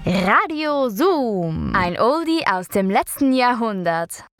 Radio Zoom. Ein Oldie aus dem letzten Jahrhundert.